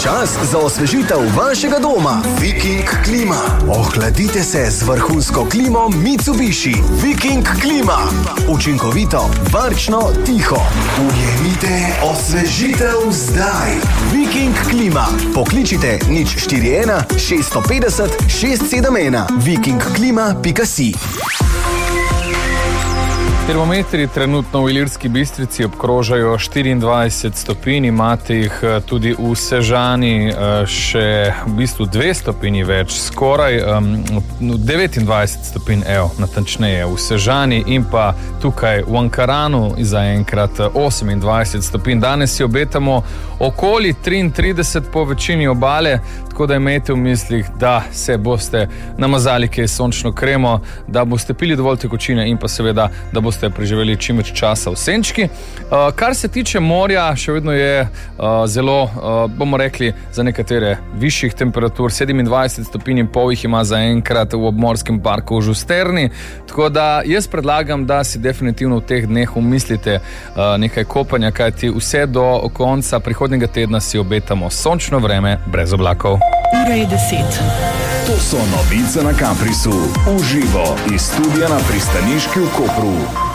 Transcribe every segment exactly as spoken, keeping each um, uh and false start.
Čas za osvežitev vašega doma. Viking klima. Ohladite se z vrhunsko klimo Mitsubishi. Viking klima. Učinkovito, varčno, tiho. Ujemite osvežitev zdaj. Viking klima. Pokličite nič štiri ena šest pet nula šest sedem ena. viking klima pika si. Termometri trenutno v Ilirski Bistrici obkrožajo štiriindvajset stopinj, imate jih tudi v Sežani še v bistvu dve stopinji več, skoraj um, devetindvajset stopinj, evo, natančneje v Sežani in pa tukaj v Ankaranu zaenkrat osemindvajset stopinj. Danes si obetamo okoli triintrideset po večini obale, tako da imejte v mislih, da se boste namazali kaj sončno kremo, da boste pili dovolj tekočine in pa seveda, da boste preživeli čim več časa v senčki. Uh, kar se tiče morja, še vedno je uh, zelo, uh, bomo rekli, za nekatere višjih temperatur, sedemindvajset stopinj in pol jih ima zaenkrat v obmorskem parku v Žusterni, tako da jaz predlagam, da si definitivno v teh dneh umislite uh, nekaj kopanja, kajti vse do konca prihodnjega tedna si obetamo sončno vreme brez oblakov. Ura je deset. To so novice na Caprisu. Uživo iz studia na Pristaniški v Kopru.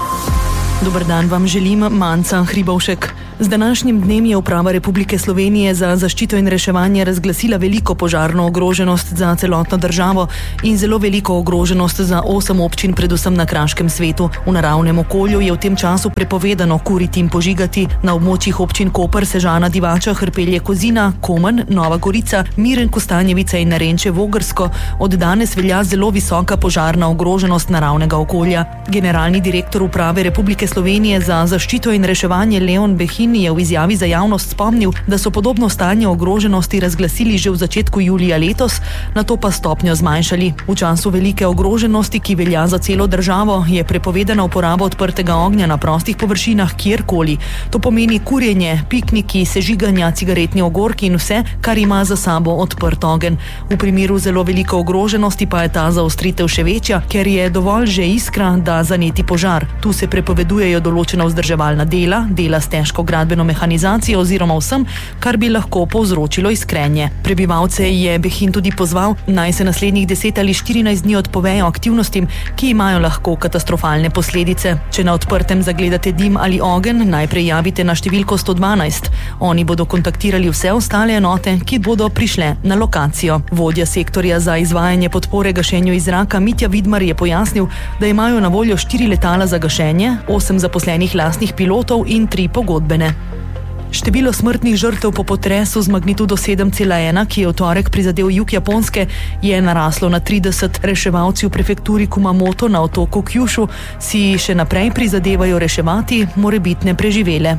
Dober dan vam želim, Manca Hribovšek. Z današnjim dnem je Uprava Republike Slovenije za zaščito in reševanje razglasila veliko požarno ogroženost za celotno državo in zelo veliko ogroženost za osem občin, predvsem na kraškem svetu. V naravnem okolju je v tem času prepovedano kuriti in požigati. Na območjih občin Koper, Sežana, Divača, Hrpelje, Kozina, Komen, Nova Gorica, Miren, Kostanjevica in Narenče, Vogrsko od danes velja zelo visoka požarna ogroženost naravnega okolja. Generalni direktor Uprave Republike Slovenije za zaščito in reševanje Leon Behin je v izjavi za javnost spomnil, da so podobno stanje ogroženosti razglasili že v začetku julija letos, nato pa stopnjo zmanjšali. V času velike ogroženosti, ki velja za celo državo, je prepovedana uporaba odprtega ognja na prostih površinah kjerkoli. To pomeni kurjenje, pikniki, sežiganja, cigaretni ogorki in vse, kar ima za sabo odprt ogenj. V primeru zelo veliko ogroženosti pa je ta zaostritev še večja, ker je dovolj že iskra, da zaneti požar. Tu se prepovedujejo določena vzdrževalna dela, dela s težko gradbeno mehanizacijo oziroma vsem, kar bi lahko povzročilo iskrenje. Prebivalce je Behin tudi pozval, naj se naslednjih deset ali štirinajst dni odpovejo aktivnostim, ki imajo lahko katastrofalne posledice. Če na odprtem zagledate dim ali ogenj, najprej javite na številko sto dvanajst. Oni bodo kontaktirali vse ostale enote, ki bodo prišle na lokacijo. Vodja sektorja za izvajanje podpore gašenju iz zraka Mitja Vidmar je pojasnil, da imajo na voljo štiri letala za gašenje, osem zaposlenih lastnih pilotov in tri pogodbene. Število smrtnih žrtev po potresu z magnitudo sedem cela ena, ki je v torek prizadel jug Japonske, je naraslo na trideset. Reševalci v prefekturi Kumamoto na otoku Kyushu si še naprej prizadevajo reševati morebitne preživele.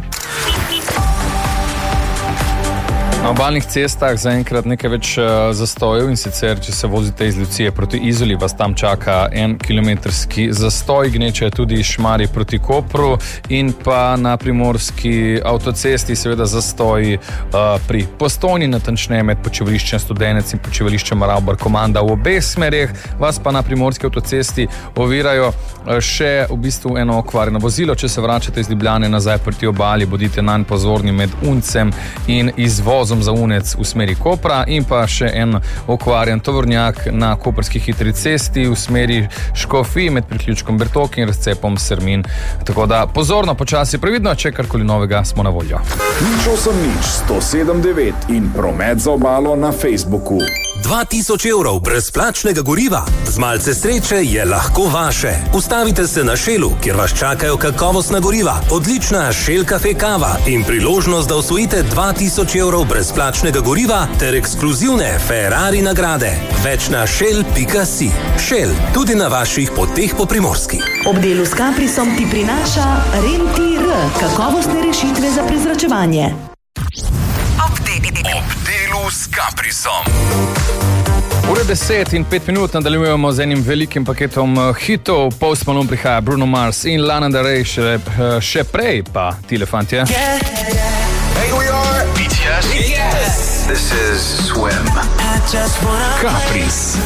Na obalnih cestah zaenkrat nekaj več uh, zastojev in sicer, če se vozite iz Lucije proti Izoli, vas tam čaka en kilometrski zastoj, gneče tudi Šmarje proti Kopru in pa na primorski avtocesti seveda zastoj uh, pri Postojni, natančneje med počivališčem Studenec in počivališčem Ravbar Komanda v obeh smereh, vas pa na primorski avtocesti ovirajo uh, še v bistvu eno okvarjeno vozilo. Če se vračate iz Ljubljane nazaj proti obali, bodite nanj pozorni med Uncem in izvozom za Unec v smeri Kopra in pa še en okvarjen tovornjak na koprski hitri cesti v smeri Škofij med priključkom Bertok in razcepom Sermin. Tako da pozorno, počasi, previdno, če karkoli novega smo na voljo. Nič osem nič sto sedem devet in promet za obalo na Facebooku. dva tisoč evrov brezplačnega goriva. Z malce sreče je lahko vaše. Ustavite se na Shellu, kjer vas čakajo kakovostna goriva, odlična Shell Cafe kava in priložnost, da osvojite dva tisoč evrov brezplačnega goriva ter ekskluzivne Ferrari nagrade. Več na shell pika si. Shell, tudi na vaših poteh po Primorski. Ob delu s Caprisom ti prinaša Rentir, kakovostne rešitve za prezračevanje. Ob delu s Caprisom. Ura deset in pet minut nadaljujemo z enim velikim paketom hitov. Post Malone prihaja, Bruno Mars in Lana Del Rey, še, še prej pa tile fantje. Yeah, yeah. Hey, we are B T S. Yes. This is Swim. Capris.